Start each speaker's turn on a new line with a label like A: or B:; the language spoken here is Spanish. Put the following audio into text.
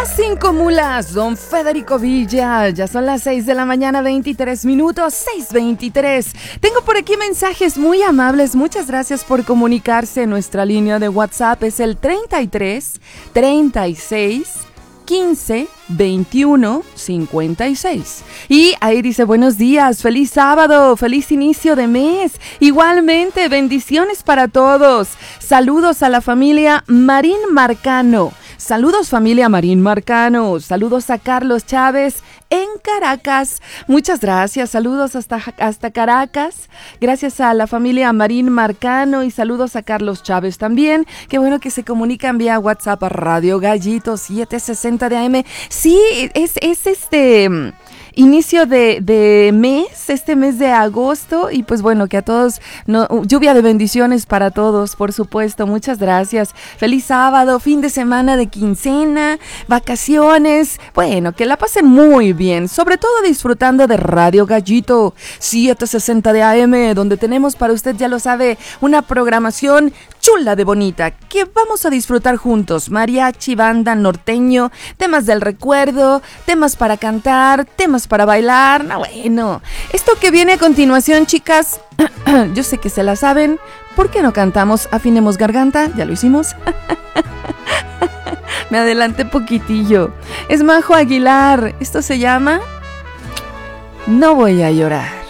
A: Las 5 mulas, don Federico Villa. Ya son las 6 de la mañana, 23 minutos, 6:23. Tengo por aquí mensajes muy amables. Muchas gracias por comunicarse. Nuestra línea de WhatsApp es el 33 36 15 21 56. Y ahí dice: buenos días, feliz sábado, feliz inicio de mes. Igualmente, bendiciones para todos. Saludos a la familia Marín Marcano. Saludos familia Marín Marcano, saludos a Carlos Chávez en Caracas. Muchas gracias, saludos hasta Caracas. Gracias a la familia Marín Marcano y saludos a Carlos Chávez también. Qué bueno que se comunican vía WhatsApp a Radio Gallito 760 de AM. Sí, es inicio de mes, este mes de agosto, y pues bueno, que a todos, lluvia de bendiciones para todos, por supuesto. Muchas gracias. Feliz sábado, fin de semana de quincena, vacaciones. Bueno, que la pasen muy bien, sobre todo disfrutando de Radio Gallito 760 de AM, donde tenemos para usted, ya lo sabe, una programación chula de bonita, que vamos a disfrutar juntos. Mariachi, banda, norteño, temas del recuerdo, temas para cantar, temas para bailar. No, bueno, esto que viene a continuación, chicas, yo sé que se la saben. ¿Por qué no cantamos? Afinemos garganta, ya lo hicimos. Me adelanté poquitillo. Es Majo Aguilar. Esto se llama No voy a llorar.